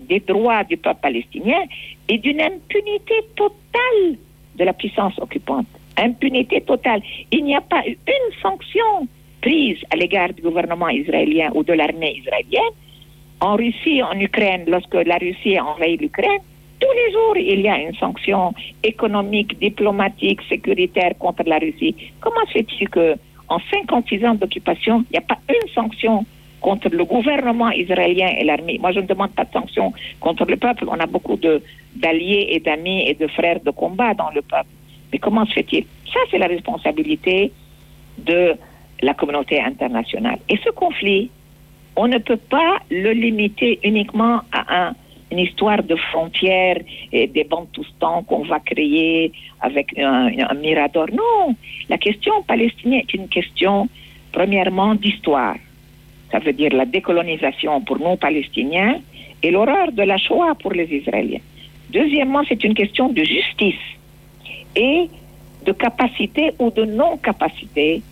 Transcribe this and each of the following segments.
des droits du peuple palestinien et d'une impunité totale de la puissance occupante. Impunité totale. Il n'y a pas eu une sanction prise à l'égard du gouvernement israélien ou de l'armée israélienne. En Russie, en Ukraine, lorsque la Russie a envahi l'Ukraine, tous les jours, il y a une sanction économique, diplomatique, sécuritaire contre la Russie. Comment se fait-il qu'en 56 ans d'occupation, il n'y a pas une sanction contre le gouvernement israélien et l'armée? Moi, je ne demande pas de sanctions contre le peuple. On a beaucoup d'alliés et d'amis et de frères de combat dans le peuple. Mais comment se fait-il? Ça, c'est la responsabilité de la communauté internationale. Et ce conflit, on ne peut pas le limiter uniquement à une histoire de frontières et des bantoustans qu'on va créer avec un mirador. Non, la question palestinienne est une question, premièrement, d'histoire. Ça veut dire la décolonisation pour nous Palestiniens et l'horreur de la Shoah pour les Israéliens. Deuxièmement, c'est une question de justice et de capacité ou de non-capacité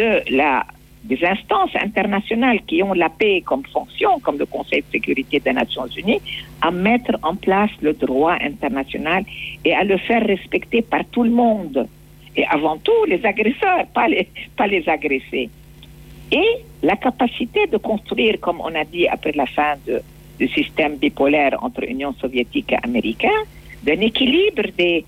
des instances internationales qui ont la paix comme fonction, comme le Conseil de sécurité des Nations Unies, à mettre en place le droit international et à le faire respecter par tout le monde. Et avant tout, les agresseurs, pas les agressés. Et la capacité de construire, comme on a dit après la fin du système bipolaire entre Union soviétique et américain, d'un équilibre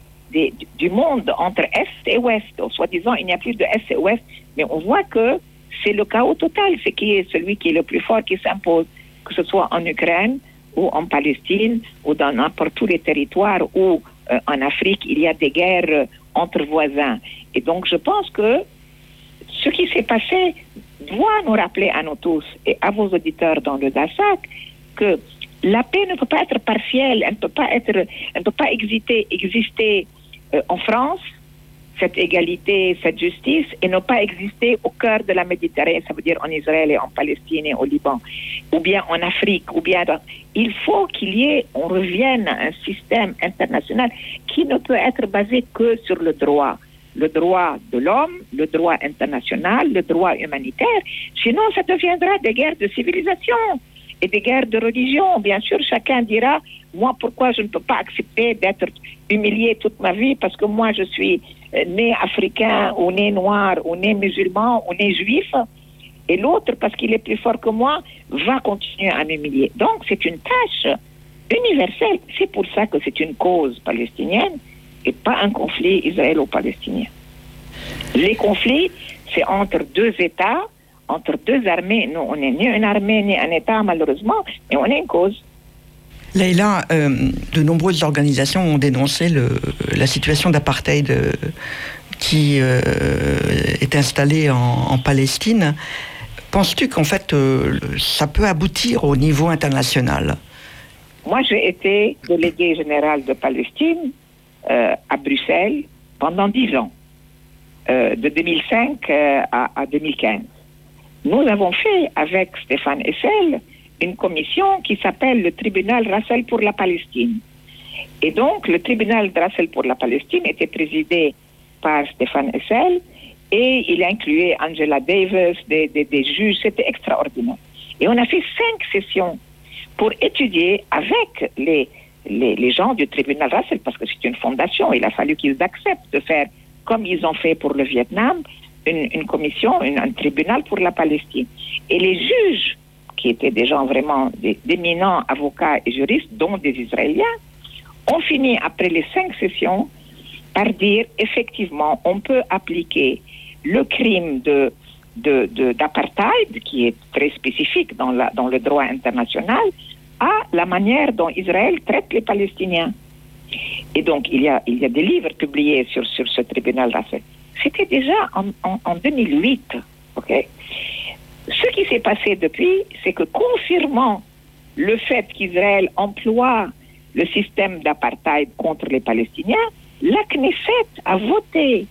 du monde entre Est et Ouest. Soi-disant, il n'y a plus de Est et Ouest, mais on voit que c'est le chaos total. C'est celui qui est le plus fort qui s'impose, que ce soit en Ukraine ou en Palestine ou dans n'importe tous les territoires où en Afrique il y a des guerres entre voisins. Et donc je pense que ce qui s'est passé doit nous rappeler à nous tous et à vos auditeurs dans le DASAC que la paix ne peut pas être partielle, elle ne peut pas exister en France, cette égalité, cette justice, et ne pas exister au cœur de la Méditerranée, ça veut dire en Israël et en Palestine et au Liban, ou bien en Afrique, ou bien... Il faut on revienne à un système international qui ne peut être basé que sur le droit de l'homme, le droit international, le droit humanitaire. Sinon, ça deviendra des guerres de civilisation et des guerres de religion. Bien sûr, chacun dira, moi, pourquoi je ne peux pas accepter d'être humilié toute ma vie parce que moi, je suis né africain ou né noir ou né musulman ou né juif, et l'autre, parce qu'il est plus fort que moi, va continuer à m'humilier. Donc, c'est une tâche universelle. C'est pour ça que c'est une cause palestinienne et pas un conflit israélo-palestinien. Les conflits, c'est entre deux États, entre deux armées. Nous, on n'est ni une armée ni un État, malheureusement, mais on est une cause. Leïla, de nombreuses organisations ont dénoncé la situation d'apartheid qui est installée en Palestine. Penses-tu qu'en fait, ça peut aboutir au niveau international? Moi, j'ai été délégué général de Palestine à Bruxelles pendant 10 ans, de 2005 à 2015. Nous avons fait avec Stéphane Hessel une commission qui s'appelle le tribunal Russell pour la Palestine. Et donc, le tribunal Russell pour la Palestine était présidé par Stéphane Hessel et il incluait Angela Davis, des juges, c'était extraordinaire. Et on a fait 5 sessions pour étudier avec les gens du tribunal Russell, parce que c'est une fondation, il a fallu qu'ils acceptent de faire, comme ils ont fait pour le Vietnam, une commission, un tribunal pour la Palestine. Et les juges, qui étaient des gens vraiment d'éminents avocats et juristes, dont des Israéliens, ont fini, après les 5 sessions, par dire, effectivement, on peut appliquer le crime d'apartheid, qui est très spécifique dans le droit international, à la manière dont Israël traite les Palestiniens. Et donc, il y a des livres publiés sur ce tribunal Russell. C'était déjà en 2008, ok? Ce qui s'est passé depuis, c'est que confirmant le fait qu'Israël emploie le système d'apartheid contre les Palestiniens, la Knesset a voté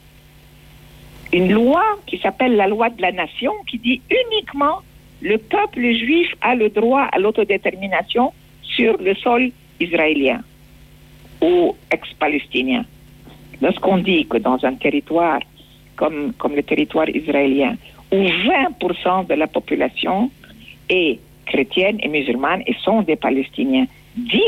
une loi qui s'appelle la loi de la nation, qui dit uniquement le peuple juif a le droit à l'autodétermination sur le sol israélien ou ex-palestinien. Lorsqu'on dit que dans un territoire comme le territoire israélien, où 20% de la population est chrétienne et musulmane et sont des Palestiniens,